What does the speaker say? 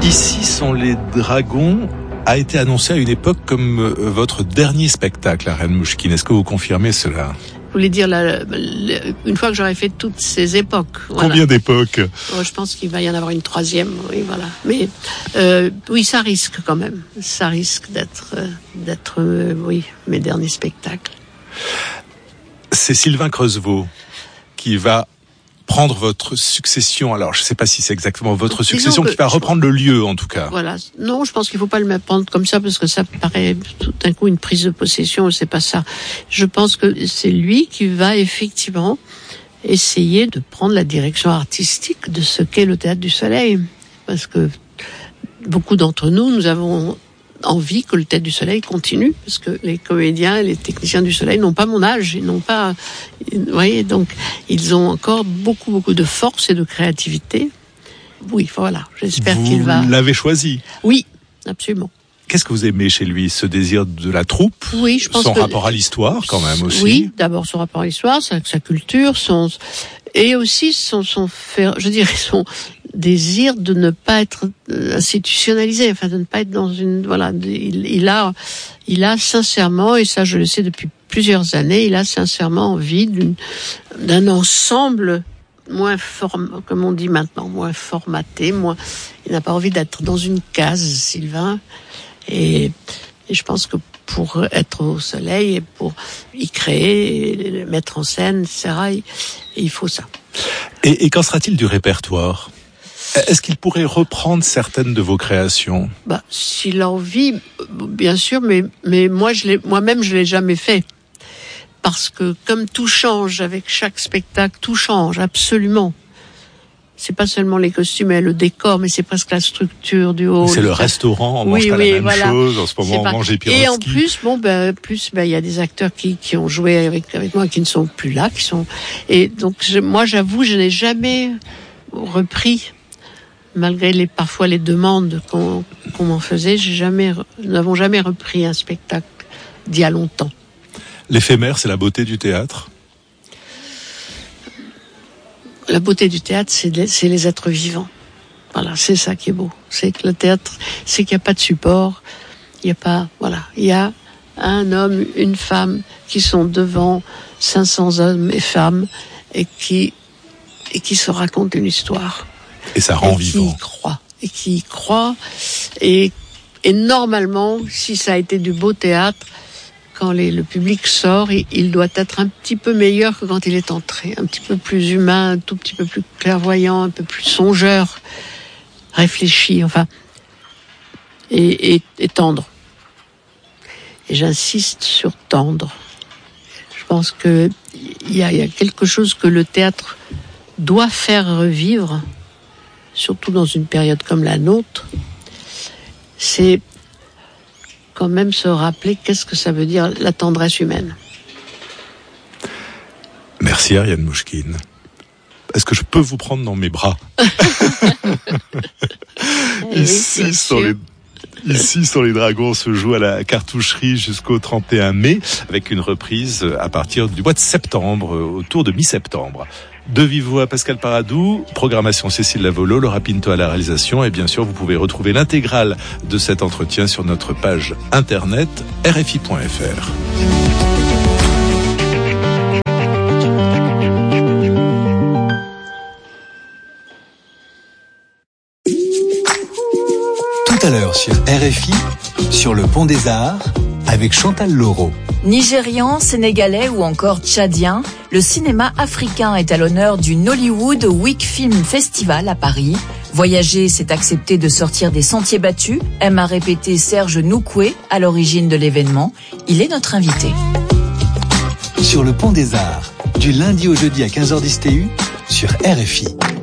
Ici sont les dragons a été annoncé à une époque comme votre dernier spectacle, Ariane Mouchkine. Est-ce que vous confirmez cela ? Vous voulez dire une fois que j'aurai fait toutes ces époques. Voilà. Combien d'époques ? Je pense qu'il va y en avoir une troisième, oui, voilà. Mais oui, ça risque quand même. Ça risque d'être oui, mes derniers spectacles. C'est Sylvain Creusevaux qui va prendre votre succession. Alors, je ne sais pas si c'est exactement votre succession qui va reprendre le lieu, en tout cas. Voilà. Non, je pense qu'il ne faut pas le prendre comme ça, parce que ça paraît tout d'un coup une prise de possession. C'est pas ça. Je pense que c'est lui qui va effectivement essayer de prendre la direction artistique de ce qu'est le Théâtre du Soleil. Parce que beaucoup d'entre nous avons envie que le Théâtre du Soleil continue, parce que les comédiens et les techniciens du Soleil n'ont pas mon âge, ils n'ont pas, vous voyez, donc ils ont encore beaucoup de force et de créativité. Oui, voilà, j'espère qu'il va. Vous l'avez choisi ? Oui, absolument. Qu'est-ce que vous aimez chez lui ? Ce désir de la troupe ? Oui, je pense son rapport à l'histoire, quand même, aussi. Oui, d'abord son rapport à l'histoire, sa culture, et aussi son désir de ne pas être institutionnalisé, enfin de ne pas être dans une, voilà, il a sincèrement, et ça je le sais depuis plusieurs années, il a sincèrement envie d'un ensemble comme on dit maintenant, moins formaté, il n'a pas envie d'être dans une case, Sylvain, et je pense que pour être au Soleil et pour y créer, le mettre en scène, etc., il faut ça. Et qu'en sera-t-il du répertoire ? Est-ce qu'il pourrait reprendre certaines de vos créations ? S'il a envie, bien sûr, mais moi-même, je l'ai jamais fait. Parce que comme tout change avec chaque spectacle, tout change, absolument. C'est pas seulement les costumes et le décor, mais c'est presque la structure du hall. C'est le restaurant, on mange pas la même chose. En ce moment, on mange les Piroski. Et en plus, il y a des acteurs qui ont joué avec moi, qui ne sont plus là, et donc, moi, j'avoue, je n'ai jamais repris, malgré parfois les demandes qu'on m'en faisait, nous n'avons jamais repris un spectacle d'il y a longtemps. L'éphémère, c'est la beauté du théâtre ? La beauté du théâtre, c'est les êtres vivants. Voilà, c'est ça qui est beau. C'est que le théâtre, c'est qu'il n'y a pas de support. Il y a un homme, une femme qui sont devant 500 hommes et femmes et qui se racontent une histoire. Et ça rend vivant. Qui y croit. Et normalement, si ça a été du beau théâtre, quand le public sort, il doit être un petit peu meilleur que quand il est entré, un petit peu plus humain, un tout petit peu plus clairvoyant, un peu plus songeur, réfléchi, enfin, et tendre. Et j'insiste sur tendre. Je pense que il y a quelque chose que le théâtre doit faire revivre, surtout dans une période comme la nôtre. C'est quand même se rappeler qu'est-ce que ça veut dire la tendresse humaine. Merci Ariane Mouchkine. Est-ce que je peux vous prendre dans mes bras ? Ici, sur les dragons, se joue à la cartoucherie jusqu'au 31 mai, avec une reprise à partir du mois de septembre, autour de mi-septembre. De vive voix, Pascal Paradou, programmation Cécile Lavolo, Laura Pinto à la réalisation, et bien sûr, vous pouvez retrouver l'intégrale de cet entretien sur notre page internet rfi.fr. Tout à l'heure sur RFI, sur le Pont des Arts, avec Chantal Laureau. Nigérian, sénégalais ou encore tchadien, le cinéma africain est à l'honneur du Nollywood Week Film Festival à Paris. Voyager, c'est accepter de sortir des sentiers battus, aime à répéter Serge Noukoué, à l'origine de l'événement. Il est notre invité. Sur le Pont des Arts, du lundi au jeudi à 15h10 TU, sur RFI.